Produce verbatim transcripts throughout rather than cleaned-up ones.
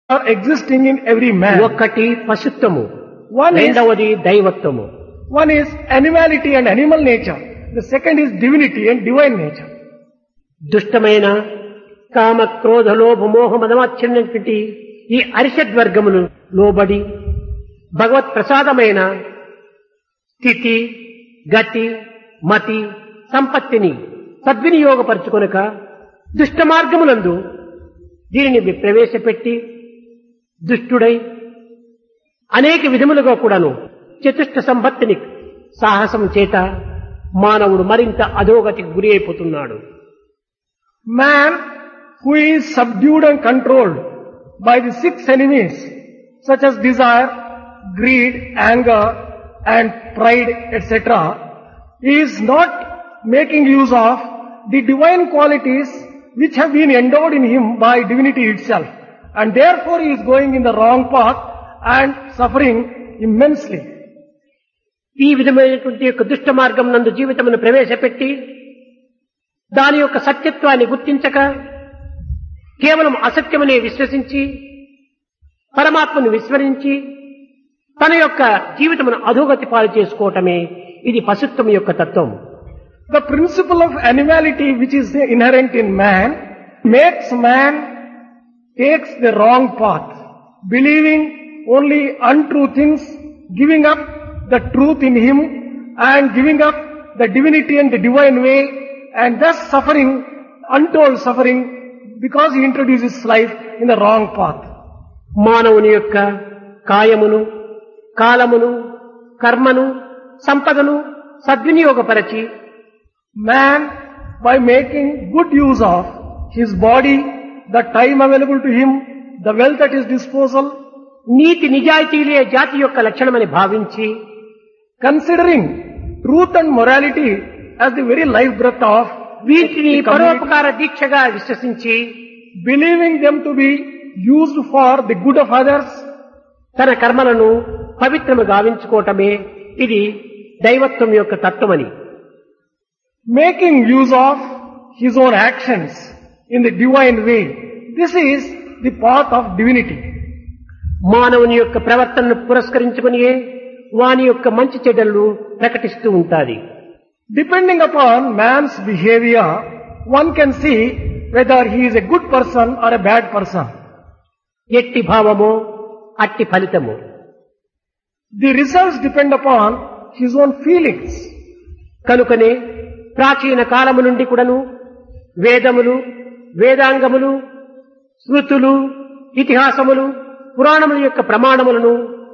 are existing in every man. ఒకటి పశుత్వము, One is, రెండవది దైవత్వము. one is animality and animal nature. The second is divinity and divine nature. దుష్టమైన కామ క్రోధ లోభ మోహ మదమాచ్ఛన్నటువంటి ఈ అరిషడ్వర్గములు లోబడి భగవత్ ప్రసాదమైన స్థితి గతి మతి సంపత్తిని సద్వినియోగపరచుకొనక దుష్ట మార్గములందు దీనిని ప్రవేశపెట్టి దుష్టుడై అనేక విధములుగా కూడాను చతుష్ట సంపత్తిని సాహసం చేత మానవుడు మరింత అధోగతికి గురి అయిపోతున్నాడు. Man who is subdued and controlled by the six enemies such as desire, greed, anger and pride et cetera is not making use of the divine qualities which have been endowed in him by divinity itself, and therefore he is going in the wrong path and suffering immensely. ఈ విధమైనటువంటి యొక్క దుష్ట మార్గం నందు జీవితమును ప్రవేశపెట్టి దాని యొక్క సత్యత్వాన్ని గుర్తించక కేవలం అసత్యమనే విశ్వసించి పరమాత్మను విస్మరించి తన యొక్క జీవితమును అధోగతి పాలు చేసుకోవటమే ఇది పశుత్వం యొక్క తత్వం. The principle of animality which is inherent in man makes man takes the wrong path, believing only untrue things, giving up the truth in him and giving up the divinity and the divine way, and thus suffering untold suffering because he introduces life in the wrong path. మానవుని యొక్క కాయమును కాలమును కర్మను సంపదను సద్వినియోగపరచి Man, by making good use of his body, the time available to him, the wealth at his disposal, నీతి నిజాయితీలే జాతి యొక్క లక్షణమని భావించి considering truth and morality as the very life breath of వీటిని the community, పరోపకార దీక్షగా విశ్వసించి believing them to be used for the good of others, తన కర్మలను పవిత్రము గావించుకోవటమే ఇది దైవత్వం యొక్క తత్వమని, making use of his own actions in the divine way. This is the path of divinity. మానవుని యొక్క ప్రవర్తనను పురస్కరించుకునియే వాని యొక్క మంచి చెడ్డలు ప్రకటిస్తూ ఉంటాది. Depending upon man's behavior, one can see whether he is a good person or a bad person. ఎట్టి భావమో అట్టి ఫలితము. The results depend upon his own feelings. కనుకనే ప్రాచీన కాలము నుండి కూడాను వేదములు వేదాంగములు స్మృతులు ఇతిహాసములు పురాణముల యొక్క ప్రమాణములను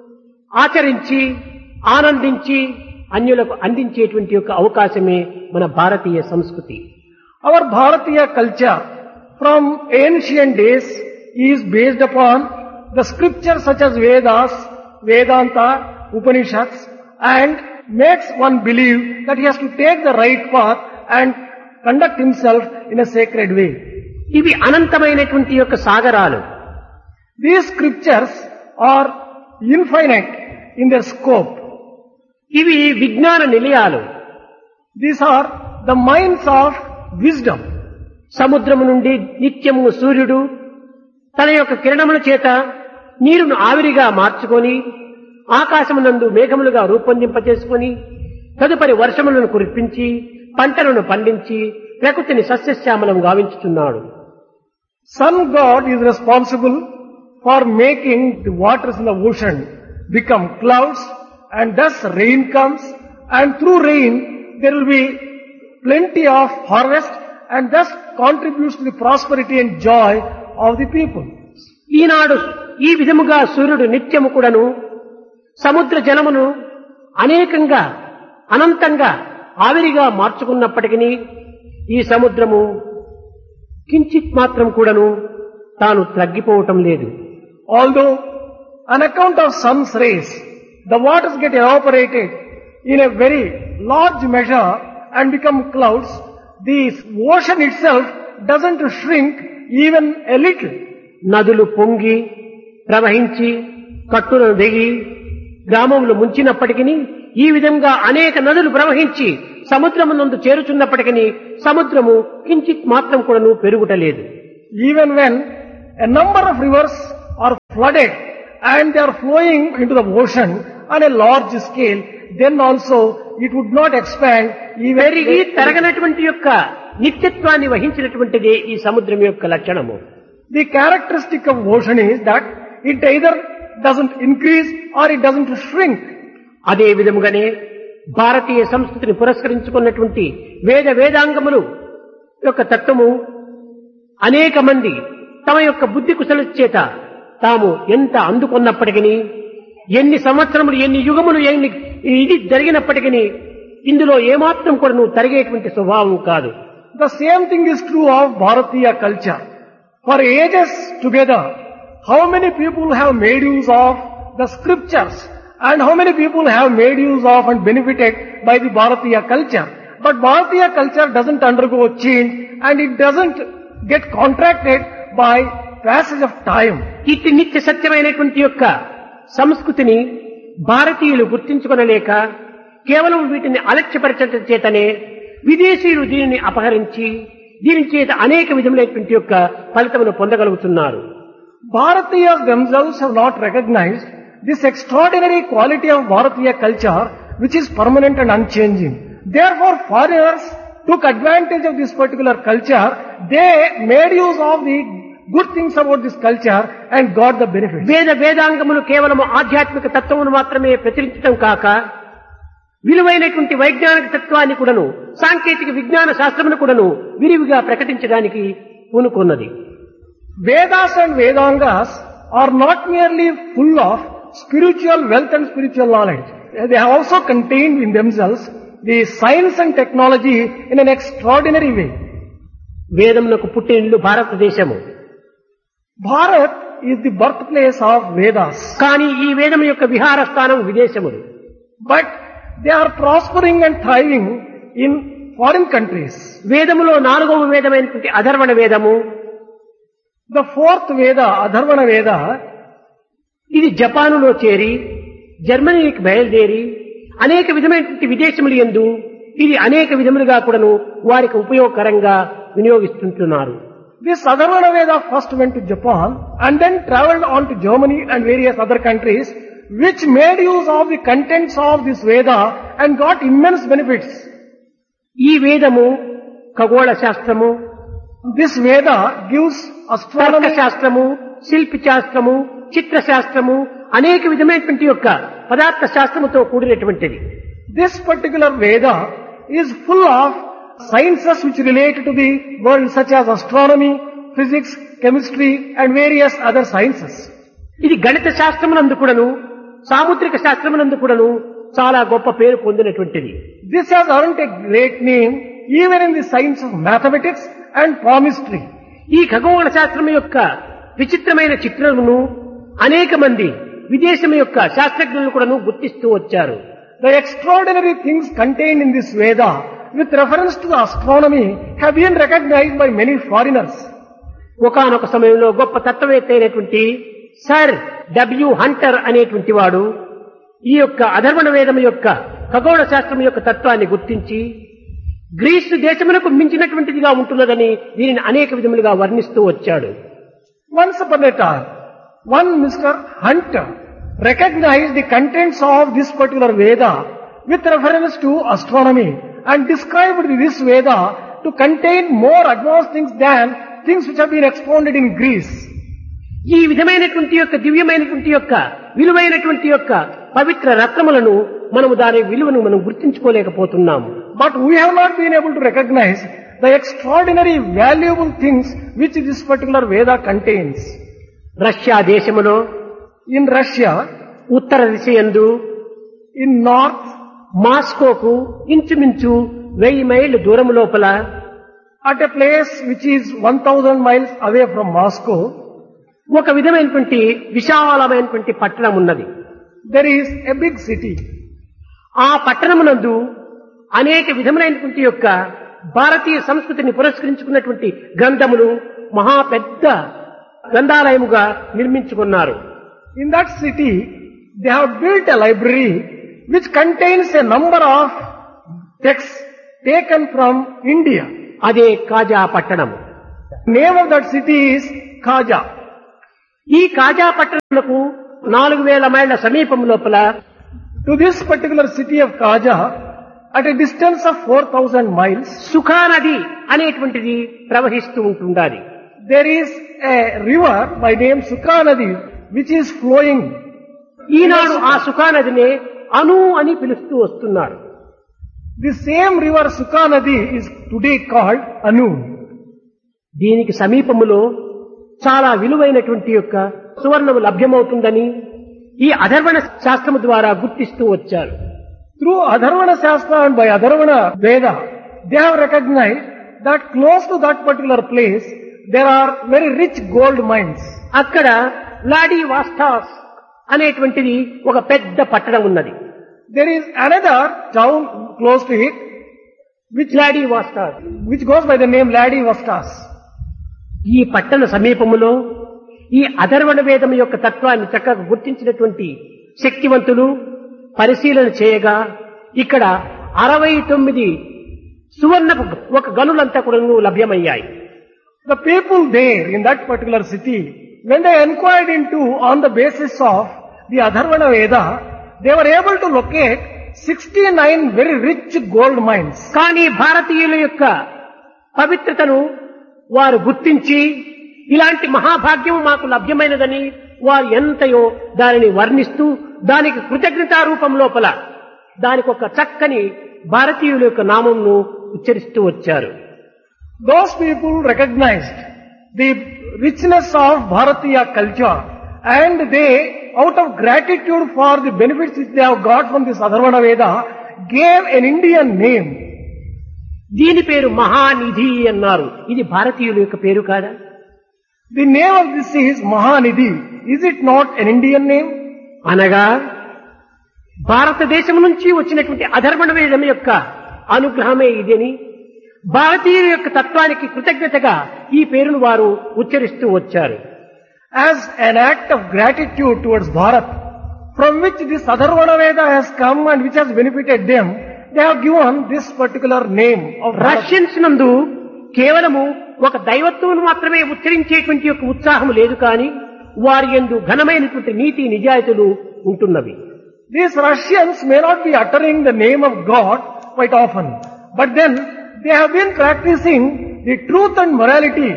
ఆచరించి ఆనందించి అన్యులకు అందించేటువంటి యొక్క అవకాశమే మన భారతీయ సంస్కృతి. Our Bharatiya culture from ancient days is based upon the scriptures such as Vedas, Vedanta, Upanishads, and makes one believe that he has to take the right path and conduct himself in a sacred way. ఇవి అనంతమైనటువంటి యొక్క సాగరాలు. These scriptures are infinite in their scope. ఇవి విజ్ఞాన నిలయాలు. These are the minds of wisdom. సముద్రము నుండి నిత్యము సూర్యుడు తన యొక్క కిరణముల చేత నీరును ఆవిరిగా మార్చుకొని ఆకాశమునందు మేఘములుగా రూపొందింపచేసుకొని తదుపరి వర్షములను కురిపించి పంటలను పండించి ప్రకృతిని సస్యశ్యామలం గావించుచున్నాడు. Sun God is responsible for making the waters in the ocean become clouds, and thus rain comes, and through rain there will be plenty of harvest, and thus contributes to the prosperity and joy of the people. ఈనాడు ఈ విధముగా సూర్యుడు నిత్యము కూడాను సముద్ర జలమును అనేకంగా అనంతంగా ఆవిరిగా మార్చుకున్నప్పటికీ ఈ సముద్రము కించిత్ మాత్రం కూడాను తాను తగ్గిపోవటం లేదు. Although on account of sun's rays, the waters get evaporated in a very large measure and become clouds, the ocean itself doesn't shrink even a little. నదులు పొంగి ప్రవహించి కట్టులను దిగి గ్రామములు ముంచినప్పటికీ ఈ విధంగా అనేక నదులు ప్రవహించి సముద్రమునందు చేరుచున్నప్పటికీ సముద్రము కించిత్ మాత్రం కూడాను పెరుగుటలేదు. Even when a number of rivers are flooded and they are flowing into the ocean on a large scale, then also it would not expand even. పెరిగి తరగనటువంటి యొక్క నిత్యత్వాన్ని వహించినటువంటిదే ఈ సముద్రం యొక్క లక్షణము. The characteristic of ocean is that it either doesn't increase or it doesn't shrink. అదే విధముగానే భారతీయ సంస్కృతిని పురస్కరించుకున్నటువంటి వేద వేదాంగములు యొక్క తత్వము అనేక మంది తమ యొక్క బుద్ధి కుశల చేత తాము ఎంత అందుకున్నప్పటికీ, ఎన్ని సంవత్సరములు ఎన్ని యుగములు ఎన్ని ఇది జరిగినప్పటికీ ఇందులో ఏమాత్రం కూడా నువ్వు తరిగేటువంటి స్వభావం కాదు. The same thing is true of Bharatiya culture. For ages together, how many people have made use of the scriptures and how many people have made use of and benefited by the Bharatiya culture. But Bharatiya culture doesn't undergo change and it doesn't get contracted by passage of time. ఇట్టి నిత్య సత్యమైనటువంటి యొక్క సంస్కృతిని భారతీయులు గుర్తించుకొనలేక కేవలం వీటిని అలక్ష్యపరచడం చేతనే విదేశీయులు దీనిని అపహరించి దీని చేత అనేక విధములైనటువంటి యొక్క ఫలితమును పొందగలుగుతున్నారు. Bharatiyas themselves have not recognized this extraordinary quality of Bharatiya culture which is permanent and unchanging. Therefore foreigners took advantage of this particular culture. They made use of the good things about this culture and got the benefit. వేద వేదాంగములు కేవలం ఆధ్యాత్మిక తత్వమును మాత్రమే ప్రచురించడం కాక విలువైనటువంటి వైజ్ఞానిక తత్వాన్ని కూడాను సాంకేతిక విజ్ఞాన శాస్త్రమును కూడాను విరివిగా ప్రకటించడానికి పూనుకున్నది. Vedas and Vedangas are not merely full of spiritual wealth and spiritual knowledge. They have also contained in themselves the science and technology in an extraordinary way. వేదమునకు పుట్టినిల్లు భారతదేశము. Bharat is the birthplace of Vedas. కానీ ఈ వేదము యొక్క విహార స్థానం విదేశములు. But they are prospering and thriving in foreign countries. వేదములో నాలుగవ వేదమైనటువంటి అధర్వణ వేదము, The fourth Veda, Adharvana Veda, ఇది జపానులో చేరి జర్మనీకి బయలుదేరి అనేక విధమైనటువంటి విదేశములు యందు ఇది అనేక విధములుగా కూడాను వారికి ఉపయోగకరంగా వినియోగిస్తుంటున్నారు. This Adharvana Veda first went to Japan and then travelled on to Germany and various other countries which made use of the contents of this Veda and got immense benefits. ఈ వేదము ఖగోళ శాస్త్రము, This Veda gives తర్క astronomy, శాస్త్రము, శిల్ప శాస్త్రము, చిత్ర శాస్త్రము, అనేక విధమైనటువంటి యొక్క పదార్థ శాస్త్రముతో కూడినటువంటిది. this particular Veda is full of sciences which relate to the world such as astronomy, physics, chemistry and various other sciences. ఇది గణిత శాస్త్రమునందు కూడాను సాముద్రిక శాస్త్రమునందు కూడాను చాలా గొప్ప పేరు పొందినటువంటిది. This has earned a great name even in the science of mathematics and palmistry. ఈ ఖగోళ శాస్త్రం యొక్క విచిత్రమైన చిత్రమును అనేక మంది విదేశం యొక్క శాస్త్రజ్ఞులు కూడాను గుర్తిస్తూ వచ్చారు. The extraordinary things contained in this Veda with reference to the astronomy have been recognized by many foreigners. ఒకానొక సమయంలో గొప్ప తత్వవేత్త అయినటువంటి సర్ డబ్ల్యూ హంటర్ అనేటువంటి వాడు ఈ యొక్క అధర్వణ వేదం యొక్క ఖగోళ శాస్త్రం యొక్క తత్వాన్ని గుర్తించి గ్రీసు దేశమునకు మించినటువంటిదిగా ఉంటున్నదని దీనిని అనేక విధములుగా వర్ణిస్తూ వచ్చాడు. Once upon a time, one Mister Hunter recognized the contents of this particular Veda with reference to astronomy and described this Veda to contain more advanced things than things which have been expounded in Greece. ఈ విధమైనటువంటి యొక్క దివ్యమైనటువంటి యొక్క విలువైనటువంటి యొక్క పవిత్ర రత్నములను మనము దాని విలువను మనం గుర్తించుకోలేకపోతున్నాము. But we have not been able to recognize the extraordinary valuable things which this particular Veda contains. Russia దేశములో In Russia, Uttara దిశయందు in north, మాస్కోకు ఇంచుమించు వెయ్యి మైళ్ళు దూరం లోపల at a place which is one thousand miles away from Moscow, ఒక విధమైనటువంటి విశాలమైనటువంటి పట్టణం ఉన్నది. there is a big city. ఆ పట్టణమునందు అనేక విధములైనటువంటి యొక్క భారతీయ సంస్కృతిని పురస్కరించుకున్నటువంటి గ్రంథములు మహా పెద్ద గ్రంథాలయముగా నిర్మించుకున్నారు. In that city, they have built a library which contains a number of texts taken from India. అదే కాజా పట్టణం. Name of that city is Khaja. ఈ కాజా పట్టణములకు నాలుగు వేల మైళ్ళ సమీపం లోపల To this particular city of Kaja, at a distance of four thousand miles, సుఖా నది అనేటువంటిది ప్రవహిస్తూ ఉంటుండాలి. there is a river by name Sukha Nadi which is flowing. ఈనాడు ఆ సుఖా నదినే అను అని పిలుస్తూ వస్తున్నారు. The same river Sukha Nadi is today called Anu. దీనికి సమీపములో చాలా విలువైనటువంటి యొక్క సువర్ణము లభ్యమవుతుందని ఈ అధర్వణ శాస్త్రము ద్వారా గుర్తిస్తూ వచ్చారు. Through Adharvana Shastra and by Adharvana Veda, they have recognized that close to that particular place, there are very rich gold mines. అక్కడ లాడీ వాస్టాస్ అనేటువంటిది ఒక పెద్ద పట్టణం ఉన్నది. There is another town close to it, which లాడీ వాస్టాస్ which goes by the name Ladi Vastas. ఈ పట్టణ సమీపములో ఈ అధర్వణ వేదం యొక్క తత్వాన్ని చక్కగా గుర్తించినటువంటి శక్తివంతులు పరిశీలన చేయగా ఇక్కడ అరవై తొమ్మిది సువర్ణ ఒక గనులంతా కూడా లభ్యమయ్యాయి. The people there in that particular city, when they inquired into on the basis of the Adharvana Veda, they were able to locate sixty-nine very rich gold mines. కానీ భారతీయుల యొక్క పవిత్రతను వారు గుర్తించి ఇలాంటి మహాభాగ్యం మాకు లభ్యమైనదని వారు ఎంతయో దానిని వర్ణిస్తూ దానికి కృతజ్ఞతా రూపం లోపల దానికి ఒక చక్కని భారతీయుల యొక్క నామంను ఉచ్చరిస్తూ వచ్చారు. Those people recognized the richness of Bharatiya culture and they, out of gratitude for the benefits which they have got from this Adharvana Veda, gave an Indian name. దీని పేరు మహానిధి అన్నారు. ఇది భారతీయుల యొక్క పేరు కాదా? The name of this is Mahanidhi. Is it not an Indian name? అనగా భారతదేశం నుంచి వచ్చినటువంటి అధర్వణ వేదం యొక్క అనుగ్రహమే ఇదని భారతీయుల యొక్క తత్వానికి కృతజ్ఞతగా ఈ పేరును వారు ఉచ్చరిస్తూ వచ్చారు. As an act of gratitude towards Bharat, from which this Adharvana Veda has come and which has benefited them, they have given this particular name of Bharat. Russians నందు కేవలము ఒక దైవత్వం మాత్రమే ఉచ్చరించేటువంటి యొక్క ఉత్సాహం లేదు కానీ వారి యందు ఘనమైనటువంటి నీతి నిజాయితీలు ఉంటున్నవి. These Russians may not be uttering the name of God quite often, but then they have been practicing the truth and morality.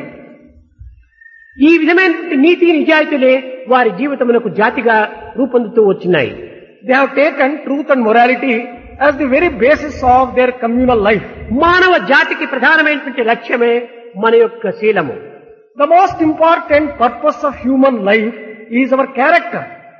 ఈ విధమైనటువంటి నీతి నిజాయితీలే వారి జీవితమునకు జాతిగా రూపొందుతూ వచ్చినాయి. They have taken truth and morality as the very basis of their communal life. మానవ జాతికి ప్రధానమైనటువంటి లక్ష్యమే మన యొక్క శీలము. The most important purpose of human life is our character.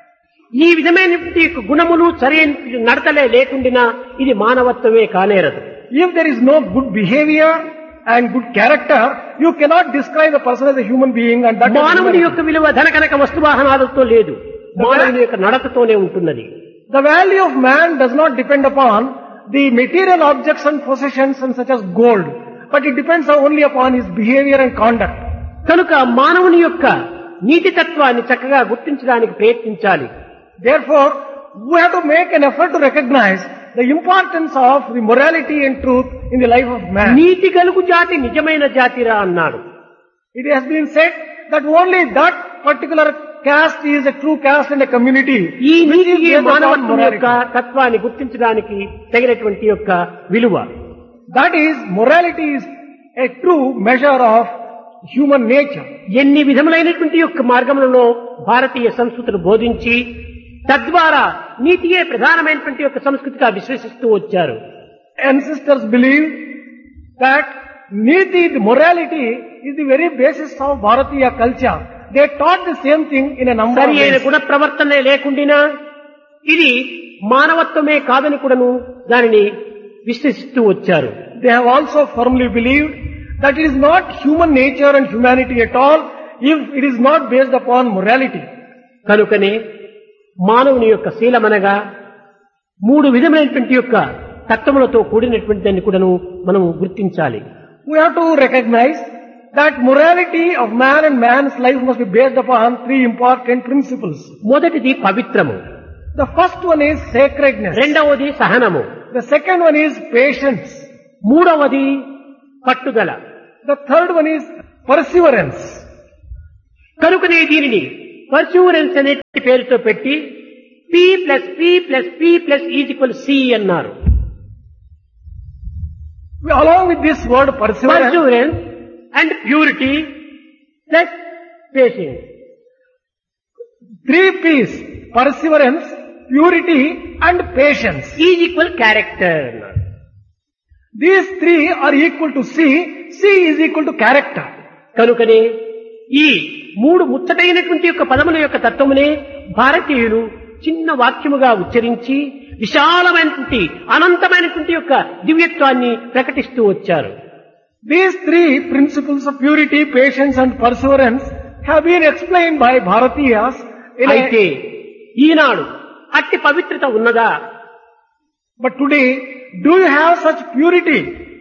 ఈ విధమైనటువంటి గుణములు సరైన నడతలే లేకుండా ఇది మానవత్వమే కానేరదు. If there is no good behavior and good character, you cannot describe the person as a human being, and that మానవుని యొక్క విలువ ధనకనక వస్తువాహనాలతో లేదు, మానవుని యొక్క నడతతోనే ఉంటున్నది. The value of man does not depend upon the material objects and possessions and such as gold, but it depends only upon his behavior and conduct. కనుక మానవుని యొక్క నీతి తత్వాన్ని చక్కగా గుర్తించడానికి ప్రయత్నించాలి. Therefore, we have to make an effort to recognize the importance of the morality and truth in the life of man. నీతి గలుగు జాతి నిజమైన జాతిరా అన్నాడు. It has been said that only that particular caste is a true caste in a community. ఈ నీతి మానవత్వం యొక్క తత్వాన్ని గుర్తించడానికి తగినటువంటి యొక్క విలువ. That is, morality is a true measure of human nature. ఎన్ని విధములైనటువంటి యొక్క మార్గములలో భారతీయ సంస్కృతిని బోధించి తద్వారా నీతియే ప్రధానమైనటువంటి యొక్క సంస్కృతిగా విశ్వసిస్తూ వచ్చారు. Ancestors believed that Niti, the morality, is the very basis of Bharatiya culture. They taught the same thing in a number of సరి అయిన ways. గుణ ప్రవర్తనే లేకుండా ఇది మానవత్వమే కాదని కూడాను దానిని విశ్వసిస్తూ వచ్చారు. They have also firmly believed that it is not human nature and humanity at all if it is not based upon morality. కనుకనే మానవుని యొక్క శీలమనగా మూడు విధమైనటువంటి యొక్క తత్వములతో కూడినటువంటి దాన్ని కూడాను మనం గుర్తించాలి. We have to recognize that morality of man and man's life must be based upon three important principles. మొదటిది పవిత్రము, The first one is sacredness. రెండవది సహనము, The second one is patience. మూడవది పట్టుదల. The third one is perseverance. కనుకనే దీనిని పర్సూరెన్స్ అనే పేరుతో పెట్టి P plus P plus P plus is equal C అన్నారు. Along with this word perseverance, పర్సూరెన్స్ and purity plus patience. three P's: perseverance, purity and patience. Is equal character అన్నారు. These three are equal to C. C is equal to character. కనుకనే ఈ మూడు ముచ్చటైనటువంటి యొక్క పదముల యొక్క తత్వమునే భారతీయులు చిన్న వాక్యముగా ఉచ్చరించి విశాలమైనటువంటి అనంతమైనటువంటి యొక్క దివ్యత్వాన్ని ప్రకటిస్తూ వచ్చారు. These three principles of purity, patience and perseverance have been explained by Bharatiyas in అయితే a... ఈనాడు అట్టి పవిత్రత ఉన్నదా? But today, do you have such purity?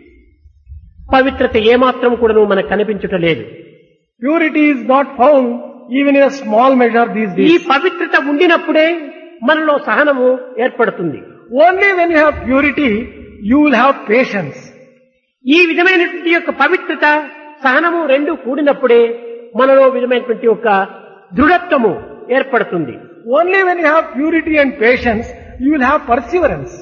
పవిత్రత ఏమాత్రం కూడాను మనకు కనిపించుట లేదు. Purity is not found even in a small measure these ఈ days. పవిత్రత ఉండినప్పుడే మనలో సహనము ఏర్పడుతుంది. Only when you have purity, you will have patience. ఈ విధమైనటువంటి యొక్క పవిత్రత సహనము రెండు కూడినప్పుడే మనలో విధమైనటువంటి యొక్క దృఢత్వము ఏర్పడుతుంది. Only when you have purity and patience, you will have perseverance.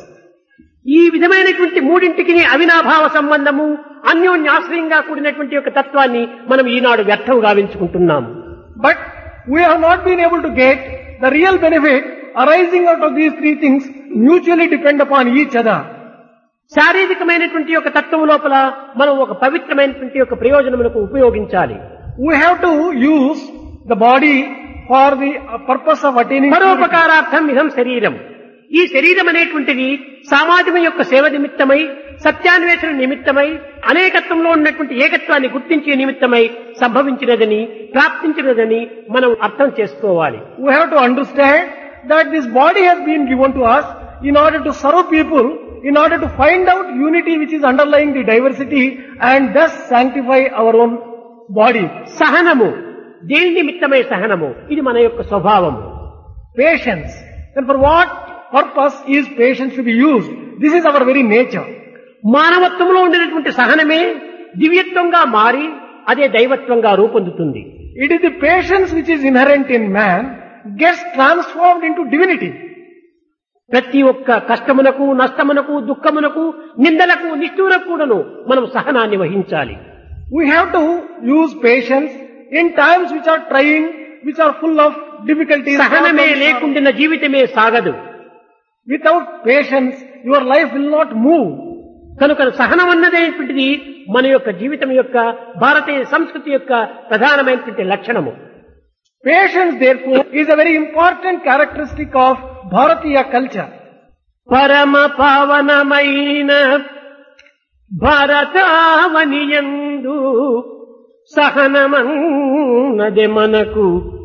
ఈ విధమైనటువంటి మూడింటికి అవినాభావ సంబంధము అన్యోన్యాశ్రయంగా కూడినటువంటి యొక్క తత్వాన్ని మనం ఈనాడు వ్యర్థం గావించుకుంటున్నాము. But we have not been able to get the real benefit arising out of these three things mutually depend upon each other. శారీరకమైనటువంటి యొక్క తత్వం లోపల మనం ఒక పవిత్రమైనటువంటి యొక్క ప్రయోజనములకు ఉపయోగించాలి. We have to use the body for the purpose of attaining purity. పరోపకారార్థం ఇదం శరీరం. ఈ శరీరం అనేటువంటిది సమాజం యొక్క సేవ నిమిత్తమై, సత్యాన్వేషణ నిమిత్తమై, అనేకత్వంలో ఉన్నటువంటి ఏకత్వాన్ని గుర్తించే నిమిత్తమై సంభవించినదని, ప్రాప్తించినదని మనం అర్థం చేసుకోవాలి. We have to understand that this body has been given to us in order to serve people, in order to find out unity which is underlying the diversity and thus sanctify our own body. సహనము దేని నిమిత్తమై సహనము? ఇది మన యొక్క స్వభావము. Patience. Then for what purpose is patience to be used? This is our very nature. మానవత్వంలో ఉండినటువంటి సహనమే దివ్యత్వంగా మారి అదే దైవత్వంగా రూపొందుతుంది. It is the patience which is inherent in man gets transformed into divinity. ప్రతి ఒక్క కష్టమునకు, నష్టమునకు, దుఃఖమునకు, నిందలకు, నిష్ఠూరకు కూడాను మనం సహనాన్ని వహించాలి. We have to use patience in times which are trying, which are full of difficulties. సహనమే లేకుండా జీవితమే సాగదు. Without patience, your life will not move. కనుక సహనం అన్నదేటువంటిది మన యొక్క జీవితం యొక్క భారతీయ సంస్కృతి యొక్క ప్రధానమైనటువంటి లక్షణము. Patience, therefore, is a very important characteristic of Bharatiya culture. పరమ పావనమైన భారతావనియందు సహనమన్నది మనకు